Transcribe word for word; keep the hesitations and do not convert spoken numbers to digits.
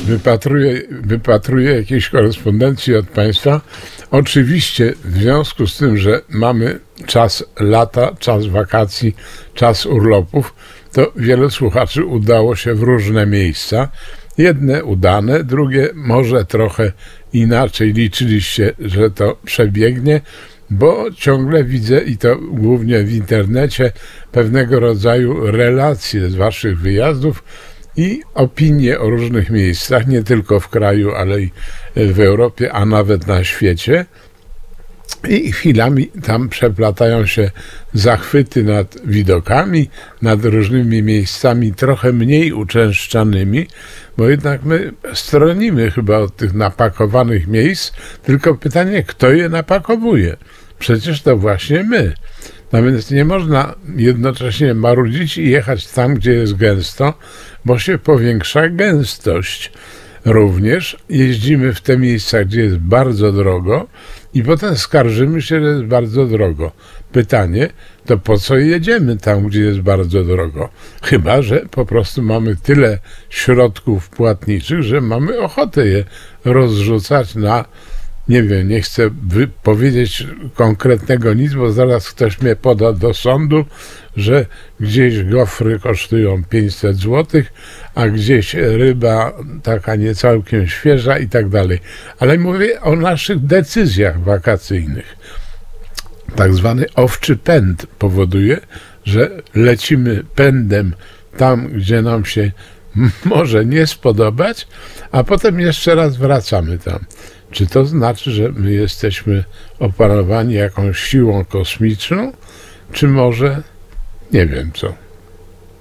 Wypatruję, wypatruję jakiejś korespondencji od Państwa. Oczywiście w związku z tym, że mamy czas lata, czas wakacji, czas urlopów, to wielu słuchaczy udało się w różne miejsca. Jedne udane, drugie może trochę inaczej liczyliście, że to przebiegnie, bo ciągle widzę, i to głównie w internecie, pewnego rodzaju relacje z waszych wyjazdów i opinie o różnych miejscach, nie tylko w kraju, ale i w Europie, a nawet na świecie. I chwilami tam przeplatają się zachwyty nad widokami, nad różnymi miejscami trochę mniej uczęszczanymi, bo jednak my stronimy chyba od tych napakowanych miejsc, tylko pytanie, kto je napakowuje? Przecież to właśnie my. No więc nie można jednocześnie marudzić i jechać tam, gdzie jest gęsto, bo się powiększa gęstość. Również jeździmy w te miejsca, gdzie jest bardzo drogo i potem skarżymy się, że jest bardzo drogo. Pytanie, to po co jedziemy tam, gdzie jest bardzo drogo? Chyba że po prostu mamy tyle środków płatniczych, że mamy ochotę je rozrzucać na, nie wiem, nie chcę powiedzieć konkretnego nic, bo zaraz ktoś mnie poda do sądu, że gdzieś gofry kosztują pięćset złotych, a gdzieś ryba taka nie całkiem świeża i tak dalej. Ale mówię o naszych decyzjach wakacyjnych. Tak zwany owczy pęd powoduje, że lecimy pędem tam, gdzie nam się może nie spodobać, a potem jeszcze raz wracamy tam. Czy to znaczy, że my jesteśmy opanowani jakąś siłą kosmiczną, czy może nie wiem co?